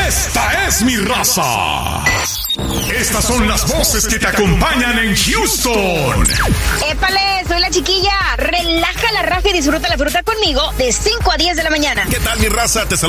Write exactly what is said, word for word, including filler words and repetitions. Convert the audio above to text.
Esta es mi raza. Estas son las voces que te acompañan en Houston. ¡Épale! Soy la chiquilla. Relaja la raja y disfruta la fruta conmigo de cinco a diez de la mañana. ¿Qué tal, mi raza? Te